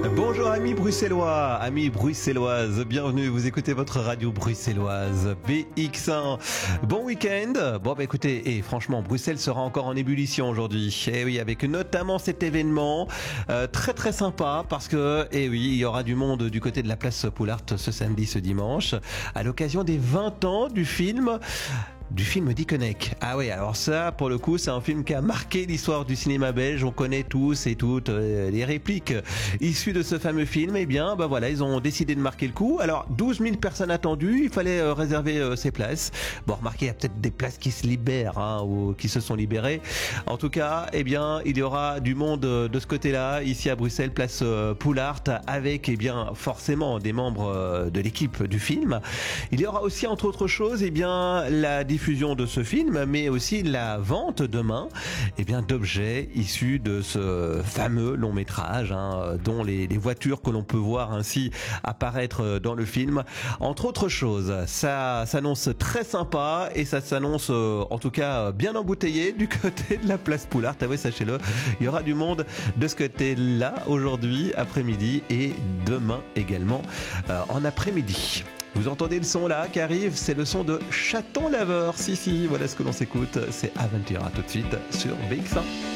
Bonjour amis bruxellois, amis bruxelloises, bienvenue, vous écoutez votre radio bruxelloise BX1. Bon week-end. Bon bah écoutez, franchement Bruxelles sera encore en ébullition aujourd'hui. Et oui, avec notamment cet événement très très sympa parce que, il y aura du monde du côté de la place Poulart ce samedi, ce dimanche, à l'occasion des 20 ans du film Dickeneck. Ah oui, alors ça, pour le coup, c'est un film qui a marqué l'histoire du cinéma belge. On connaît tous et toutes les répliques issues de ce fameux film. Eh bien, voilà, ils ont décidé de marquer le coup. Alors, 12 000 personnes attendues. Il fallait réserver ces places. Bon, remarquez, il y a peut-être des places qui se libèrent, ou qui se sont libérées. En tout cas, il y aura du monde de ce côté-là, ici à Bruxelles, place Poulart, avec, forcément des membres de l'équipe du film. Il y aura aussi, entre autres choses, la diffusion de ce film, mais aussi la vente demain d'objets issus de ce fameux long métrage, dont les voitures que l'on peut voir ainsi apparaître dans le film. Entre autres choses, ça s'annonce très sympa et ça s'annonce en tout cas bien embouteillé du côté de la place Poulart. Ah oui, sachez-le, il y aura du monde de ce côté-là aujourd'hui après-midi et demain également en après-midi. Vous entendez le son là qui arrive, c'est le son de Chaton Laveur. Si, voilà ce que l'on s'écoute, c'est Aventura tout de suite sur BX1.